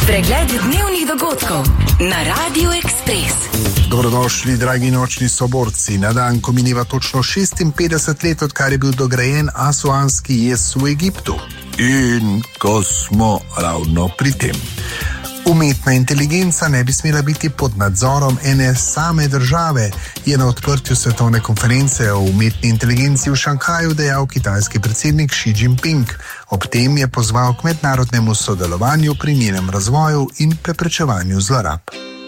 Pregled dnevnih dogodkov na Radiu Ekspres. Dobrodošli, dragi nočni soborci. Na dan, ko mineva točno 56 let, odkar je bil dograjen Asuanski jez v Egiptu. In ko smo ravno pri tem. Umetna inteligenca ne bi smela biti pod nadzorom ene same države, je na odprtju svetovne konference o umetni inteligenci v Šanghaju dejal kitajski predsednik Xi Jinping. Ob tem je pozval k mednarodnemu sodelovanju pri njenem razvoju in preprečevanju zlorab.